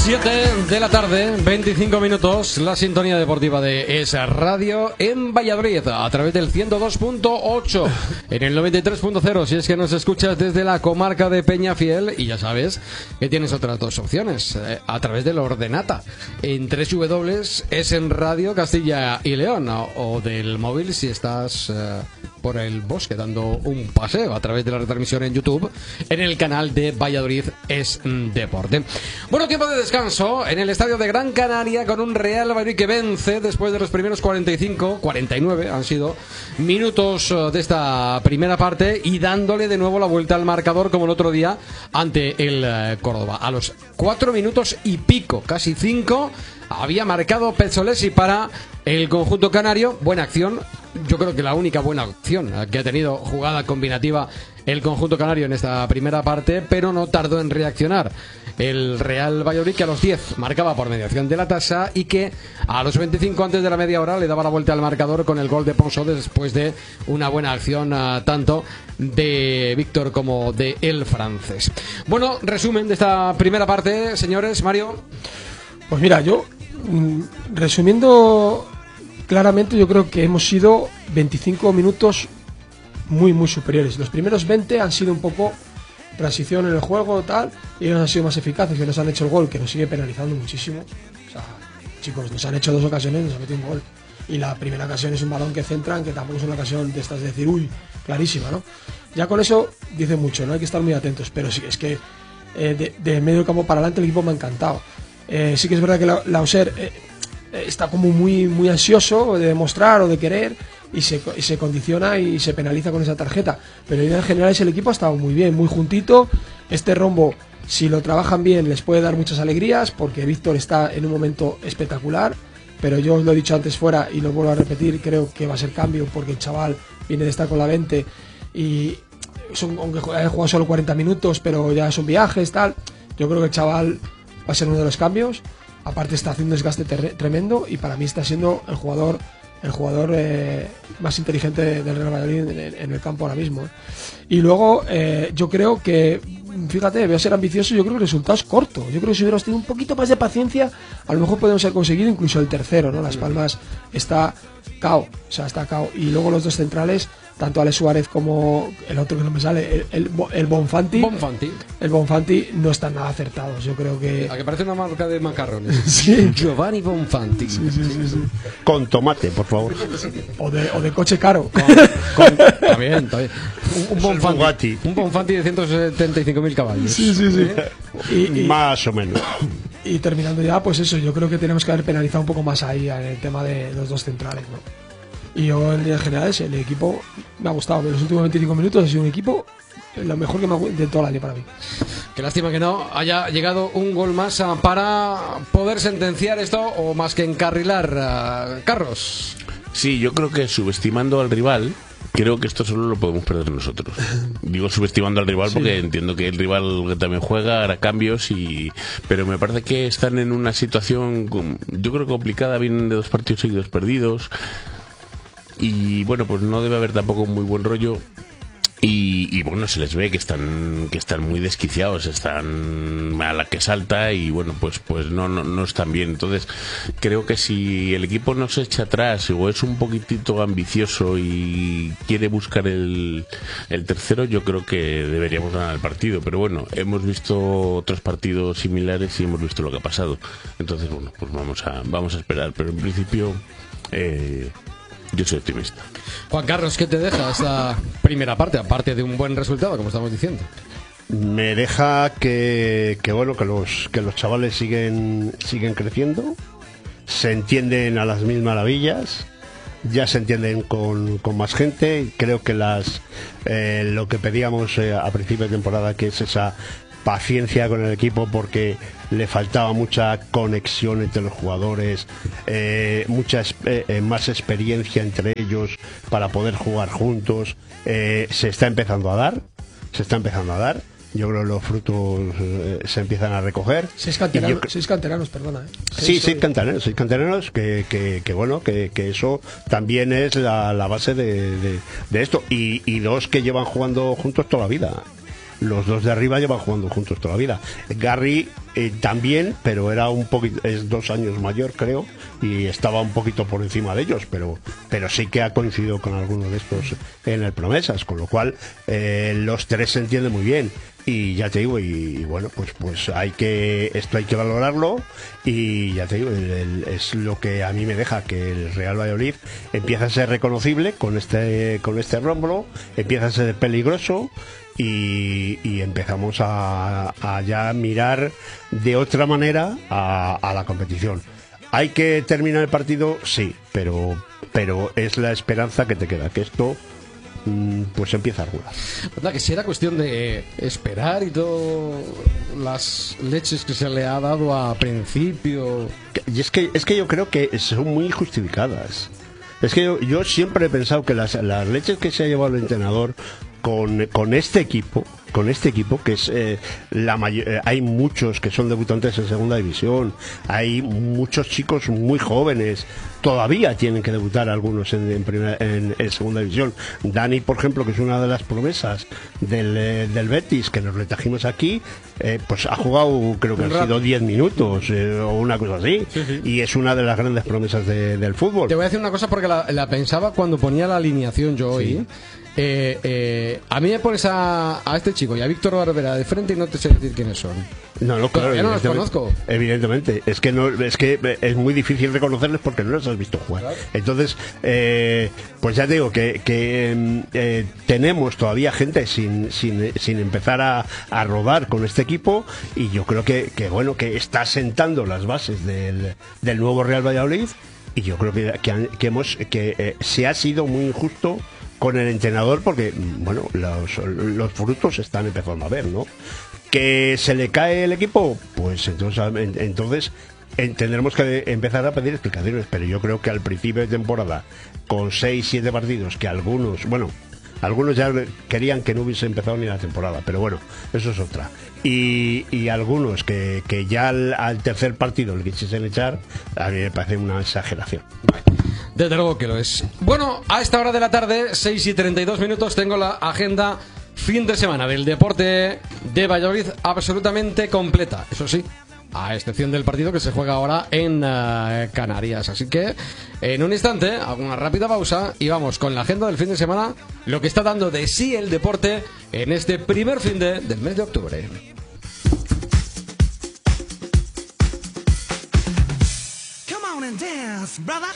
7 de la tarde, 25 minutos, la sintonía deportiva de esa radio en Valladolid, a través del 102.8, en el 93.0, si es que nos escuchas desde la comarca de Peñafiel, y ya sabes que tienes otras dos opciones, a través del Ordenata, en 3W, es en Radio Castilla y León, o del móvil si estás por el bosque dando un paseo, a través de la retransmisión en YouTube, en el canal de Valladolid es Deporte. Bueno, tiempo de descanso en el estadio de Gran Canaria, con un Real Valladolid que vence después de los primeros 49 han sido minutos de esta primera parte, y dándole de nuevo la vuelta al marcador como el otro día ante el Córdoba. A los 4 minutos y pico, casi 5, había marcado Pezzolesi para el conjunto canario. Buena acción, yo creo que la única buena opción que ha tenido jugada combinativa el conjunto canario en esta primera parte, pero no tardó en reaccionar el Real Valladolid, que a los 10 marcaba por mediación de la tasa, y que a los 25, antes de la media hora, le daba la vuelta al marcador con el gol de Ponso, después de una buena acción tanto de Víctor como de el francés. Bueno, resumen de esta primera parte, señores. Mario. Pues mira, yo resumiendo claramente, yo creo que hemos sido 25 minutos muy superiores. Los primeros 20 han sido un poco transición en el juego, tal, y ellos han sido más eficaces, que nos han hecho el gol, que nos sigue penalizando muchísimo. O sea, chicos, nos han hecho 2 ocasiones, nos han metido un gol, y la primera ocasión es un balón que centran, que tampoco es una ocasión de estas de decir, uy, clarísima, ¿no? Ya con eso dice mucho, ¿no? Hay que estar muy atentos, pero sí, es que de medio campo para adelante el equipo me ha encantado. Sí que es verdad que Lauser está como muy ansioso de demostrar o de querer, y se condiciona y se penaliza con esa tarjeta, pero en general el equipo ha estado muy bien, muy juntito. Este rombo, si lo trabajan bien, les puede dar muchas alegrías, porque Víctor está en un momento espectacular, pero yo os lo he dicho antes fuera y lo vuelvo a repetir, creo que va a ser cambio, porque el chaval viene de estar con la 20 y aunque haya jugado solo 40 minutos, pero ya son viajes, tal. Yo creo que el chaval va a ser uno de los cambios. Aparte está haciendo un desgaste tremendo, y para mí está siendo el jugador más inteligente del Real Valladolid en el campo ahora mismo. Y luego yo creo que, fíjate, voy a ser ambicioso, yo creo que el resultado es corto. Yo creo que si hubiéramos tenido un poquito más de paciencia, a lo mejor podemos haber conseguido incluso el tercero, ¿no? Las Palmas está cao, o sea, está cao. Y luego los dos centrales, tanto Alex Suárez como el otro que no me sale, el Bonfanti. El Bonfanti no están nada acertados. Yo creo que... A que parece una marca de macarrones. Sí. Giovanni Bonfanti. Sí. Con tomate, por favor. O de coche caro. Está bien. Un Bonfanti de 175.000 caballos. Sí. Y más o menos. Y terminando ya, pues eso, yo creo que tenemos que haber penalizado un poco más ahí en el tema de los dos centrales, ¿no? Y yo en general el equipo me ha gustado. En los últimos 25 minutos ha sido un equipo lo mejor que me ha de todo el año para mí. Qué lástima que no haya llegado un gol más para poder sentenciar esto, o más que encarrilar. Carlos. Sí, yo creo que subestimando al rival, creo que esto solo lo podemos perder nosotros. Digo subestimando al rival porque entiendo que el rival también juega, hará cambios, pero me parece que están en una situación, yo creo, complicada. Vienen de 2 partidos seguidos perdidos, y bueno, pues no debe haber tampoco muy buen rollo. Y bueno, se les ve que están muy desquiciados, están a la que salta, y bueno, pues no están bien. Entonces creo que si el equipo no se echa atrás o es un poquitito ambicioso y quiere buscar el tercero, yo creo que deberíamos ganar el partido. Pero bueno, hemos visto otros partidos similares y hemos visto lo que ha pasado. Entonces bueno, pues vamos a esperar, pero en principio yo soy optimista. Juan Carlos, ¿qué te deja esta primera parte, aparte de un buen resultado, como estamos diciendo? Me deja que los chavales siguen creciendo, se entienden a las mil maravillas, ya se entienden con más gente. Creo que lo que pedíamos a principio de temporada, que es esa paciencia con el equipo, porque le faltaba mucha conexión entre los jugadores, mucha más experiencia entre ellos para poder jugar juntos. Se está empezando a dar. Yo creo que los frutos se empiezan a recoger. Seis canteranos, perdona. Seis canteranos que bueno, que eso también es la base de esto. Y 2 que llevan jugando juntos toda la vida. los dos de arriba llevan jugando juntos toda la vida. Gary también, pero era un poquito, es 2 años mayor, creo, y estaba un poquito por encima de ellos, pero sí que ha coincidido con algunos de estos en el Promesas, con lo cual los tres se entienden muy bien. Y ya te digo, y bueno, pues esto hay que valorarlo, y ya te digo, es lo que a mí me deja que el Real Valladolid empieza a ser reconocible con este rómbolo, empieza a ser peligroso, y empezamos a ya mirar de otra manera a la competición. ¿Hay que terminar el partido? Sí, pero es la esperanza que te queda, que esto pues empieza a regular. Anda, que si era cuestión de esperar y todo, las leches que se le ha dado a principio. Y es que yo creo que son muy injustificadas. Es que yo siempre he pensado que las leches que se ha llevado el entrenador con este equipo, que es hay muchos que son debutantes en segunda división, hay muchos chicos muy jóvenes, todavía tienen que debutar algunos en segunda división. Dani, por ejemplo, que es una de las promesas del Betis, que nos le trajimos aquí, pues ha jugado, creo que han sido 10 minutos o una cosa así, sí. Y es una de las grandes promesas del fútbol. Te voy a decir una cosa porque la pensaba cuando ponía la alineación yo hoy. Sí. A mí me pones a este chico y a Víctor Barbera de frente y no te sé decir quiénes son. No, claro, ya no los conozco. Evidentemente, es que es muy difícil reconocerles porque no los has visto jugar. Claro. Entonces, pues ya te digo que tenemos todavía gente sin empezar a rodar con este equipo, y yo creo que bueno, que está sentando las bases del nuevo Real Valladolid, y yo creo que se ha sido muy injusto con el entrenador, porque bueno, los frutos se están empezando a ver, ¿no? ¿Que se le cae el equipo? Pues entonces tendremos que empezar a pedir explicaciones, pero yo creo que al principio de temporada, con 6-7 partidos, que algunos ya querían que no hubiese empezado ni la temporada, pero bueno, eso es otra. Y algunos que ya al tercer partido le quisiesen echar, a mí me parece una exageración. Desde luego que lo es. Bueno, a esta hora de la tarde, 6:32, tengo la agenda fin de semana del deporte de Valladolid absolutamente completa. Eso sí, a excepción del partido que se juega ahora en Canarias. Así que en un instante hago una rápida pausa y vamos con la agenda del fin de semana, lo que está dando de sí el deporte en este primer fin del mes de octubre. Come on and dance, brother.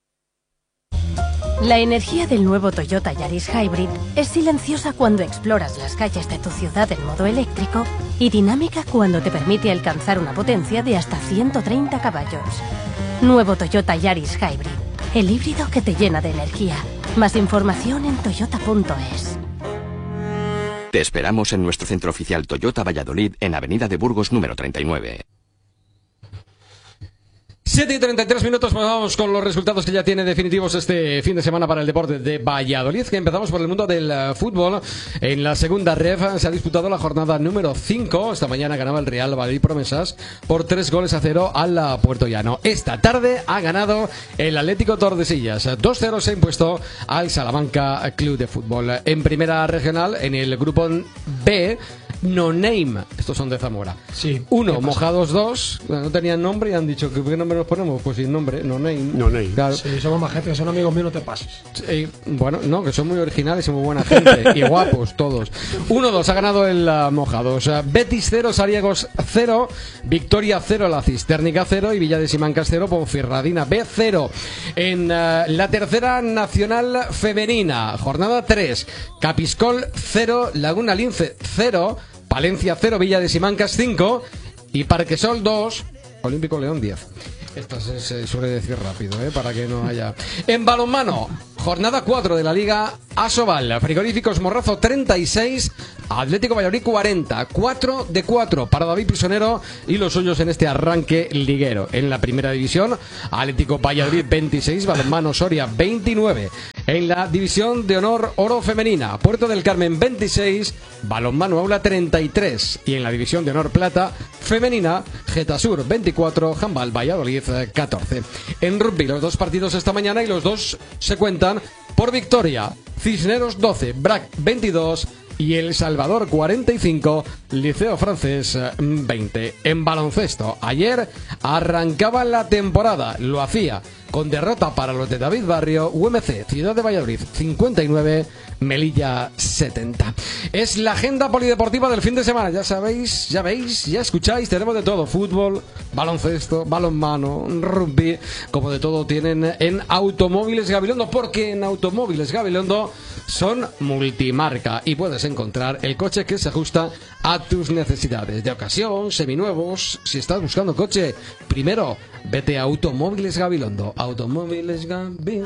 La energía del nuevo Toyota Yaris Hybrid es silenciosa cuando exploras las calles de tu ciudad en modo eléctrico y dinámica cuando te permite alcanzar una potencia de hasta 130 caballos. Nuevo Toyota Yaris Hybrid, el híbrido que te llena de energía. Más información en toyota.es. Te esperamos en nuestro centro oficial Toyota Valladolid en Avenida de Burgos número 39. 7:33, pues vamos con los resultados que ya tiene definitivos este fin de semana para el deporte de Valladolid, que empezamos por el mundo del fútbol. En la segunda ref se ha disputado la jornada número 5. Esta mañana ganaba el Real Valladolid Promesas por 3-0 al Puerto Llano. Esta tarde ha ganado el Atlético Tordesillas. 2-0 se ha impuesto al Salamanca Club de Fútbol. En primera regional, en el grupo B, No Name, estos son de Zamora. Sí. 1, Mojados 2, no tenían nombre y han dicho que ¿qué nombre nos ponemos? Pues sin nombre, No Name. No Name. Claro. Sí, somos más gente, que son amigos míos, no te pases. Bueno, no, que son muy originales y muy buena gente y guapos todos. 1-2 ha ganado el Mojados. Betis 0, Sariegos 0, Victoria 0, La Cisternica 0 y Villa de Simancas 0, Ponferradina B 0. En la tercera nacional femenina, jornada 3, Capiscol 0, Laguna Lince 0, Palencia 0, Villa de Simancas 5 y Parquesol 2, Olímpico León 10. Esto se suele decir rápido, para que no haya... En balonmano, jornada 4 de la Liga Asobal, Frigoríficos Morrazo 36, Atlético Valladolid 40, 4-4 para David Prisionero y los suyos en este arranque liguero. En la primera división, Atlético Valladolid 26, Balonmano Soria 29. En la división de honor oro femenina, Puerto del Carmen 26, Balonmano Aula 33. Y en la división de honor plata femenina, Getasur 24, Handball Valladolid 14. En rugby, los dos partidos esta mañana y los dos se cuentan por victoria. Cisneros 12, BRAC 22, y El Salvador 45, Liceo Francés 20. En baloncesto, ayer arrancaba la temporada, lo hacía con derrota para los de David Barrio, UMC Ciudad de Valladolid 59, Melilla 70. Es la agenda polideportiva del fin de semana, ya sabéis, ya veis, ya escucháis, tenemos de todo, fútbol, baloncesto, balonmano, rugby, como de todo tienen en Automóviles Gabilondo, porque en Automóviles Gabilondo son multimarca y puedes encontrar el coche que se ajusta a tus necesidades, de ocasión, seminuevos. Si estás buscando coche, primero vete a Automóviles Gabilondo. Automóviles Gabilondo.